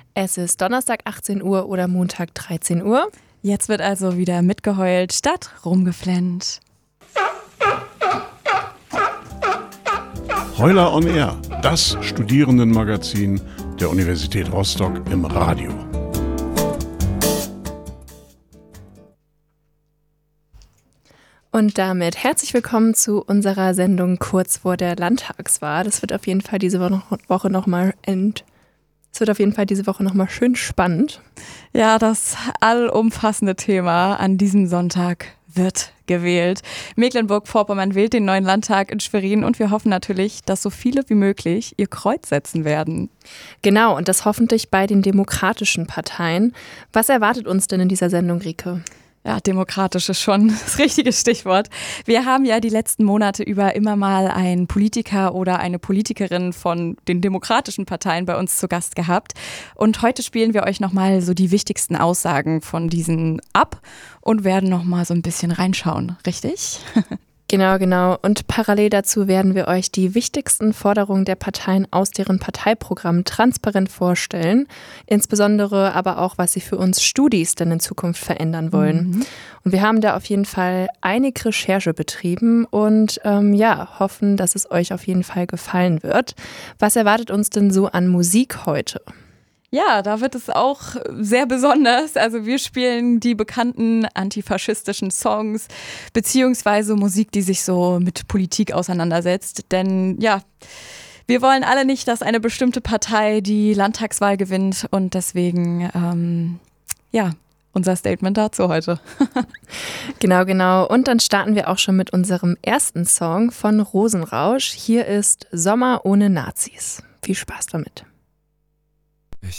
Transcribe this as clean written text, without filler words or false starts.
Es ist Donnerstag 18 Uhr oder Montag 13 Uhr. Jetzt wird also wieder mitgeheult statt rumgeflennt. Heuler on Air, das Studierendenmagazin der Universität Rostock im Radio. Und damit herzlich willkommen zu unserer Sendung kurz vor der Landtagswahl. Das wird auf jeden Fall diese Woche nochmal schön spannend. Ja, das allumfassende Thema an diesem Sonntag wird gewählt. Mecklenburg-Vorpommern wählt den neuen Landtag in Schwerin und wir hoffen natürlich, dass so viele wie möglich ihr Kreuz setzen werden. Genau, und das hoffentlich bei den demokratischen Parteien. Was erwartet uns denn in dieser Sendung, Rike? Ja, demokratisch ist schon das richtige Stichwort. Wir haben ja die letzten Monate über immer mal einen Politiker oder eine Politikerin von den demokratischen Parteien bei uns zu Gast gehabt. Und heute spielen wir euch nochmal so die wichtigsten Aussagen von diesen ab und werden nochmal so ein bisschen reinschauen, richtig? Genau. Und parallel dazu werden wir euch die wichtigsten Forderungen der Parteien aus deren Parteiprogramm transparent vorstellen. Insbesondere aber auch, was sie für uns Studis denn in Zukunft verändern wollen. Und wir haben da auf jeden Fall einige Recherche betrieben und hoffen, dass es euch auf jeden Fall gefallen wird. Was erwartet uns denn so an Musik heute? Ja, da wird es auch sehr besonders. Also wir spielen die bekannten antifaschistischen Songs beziehungsweise Musik, die sich so mit Politik auseinandersetzt. Denn ja, wir wollen alle nicht, dass eine bestimmte Partei die Landtagswahl gewinnt und deswegen, unser Statement dazu heute. Genau. Und dann starten wir auch schon mit unserem ersten Song von Rosenrausch. Hier ist Sommer ohne Nazis. Viel Spaß damit.